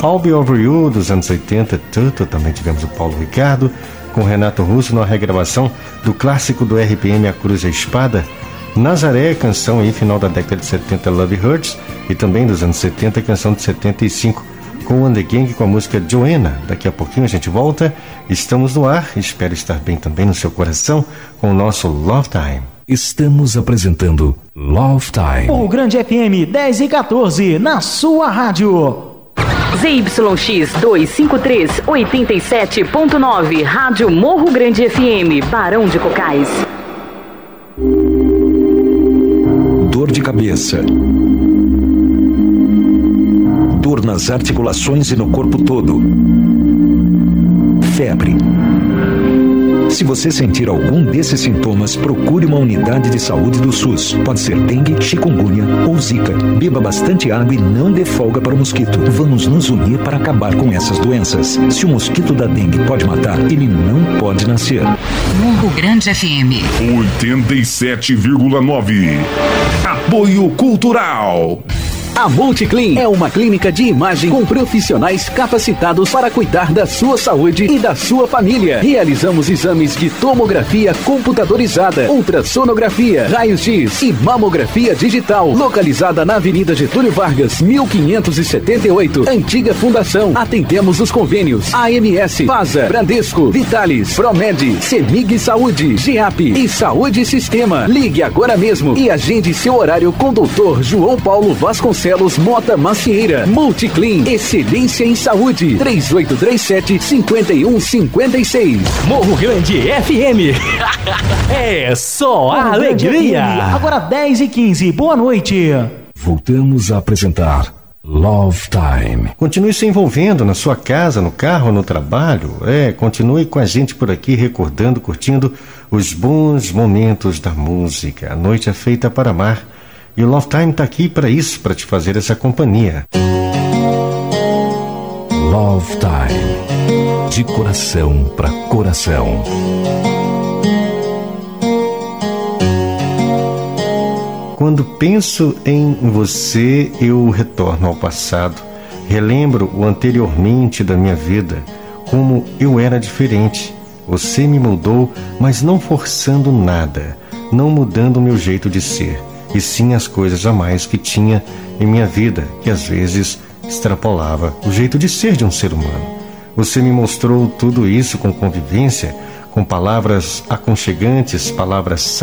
I'll Be Over You, dos anos 80, Tuto. Também tivemos o Paulo Ricardo, com Renato Russo, na regravação do clássico do RPM, A Cruz e a Espada. Nazaré, canção aí, final da década de 70, Love Hurts, e também dos anos 70, canção de 75, com o Gang, com a música Joanna. Daqui a pouquinho a gente volta, estamos no ar, espero estar bem também no seu coração, com o nosso Love Time. Estamos apresentando Love Time. O Grande FM 10 e 14, na sua rádio. ZYX 253, 87.9, Rádio Morro Grande FM, Barão de Cocais. Dor de cabeça. Dor nas articulações e no corpo todo. Febre. Se você sentir algum desses sintomas, procure uma unidade de saúde do SUS. Pode ser dengue, chikungunya ou zika. Beba bastante água e não dê folga para o mosquito. Vamos nos unir para acabar com essas doenças. Se o mosquito da dengue pode matar, ele não pode nascer. Morro Grande FM 87,9. Apoio Cultural. A Multiclean é uma clínica de imagem com profissionais capacitados para cuidar da sua saúde e da sua família. Realizamos exames de tomografia computadorizada, ultrassonografia, raios-x e mamografia digital. Localizada na Avenida Getúlio Vargas, 1578, Antiga Fundação. Atendemos os convênios AMS, Pasa, Bradesco, Vitalis, Promed, Semig Saúde, GEAP e Saúde Sistema. Ligue agora mesmo e agende seu horário com o Dr. João Paulo Vasconcelos Mota Macieira. Multiclean, excelência em saúde. 3837-5156. Morro Grande FM. É só a alegria. Agora 10 e 15, boa noite. Voltamos a apresentar Love Time. Continue se envolvendo na sua casa, no carro, no trabalho. Continue com a gente por aqui, recordando, curtindo os bons momentos da música. A noite é feita para amar. E o Love Time está aqui para isso, para te fazer essa companhia. Love Time. De coração para coração. Quando penso em você, eu retorno ao passado. Relembro o anteriormente da minha vida, como eu era diferente. Você me moldou, mas não forçando nada, não mudando o meu jeito de ser. E sim as coisas a mais que tinha em minha vida, que às vezes extrapolava o jeito de ser de um ser humano. Você me mostrou tudo isso com convivência, com palavras aconchegantes, palavras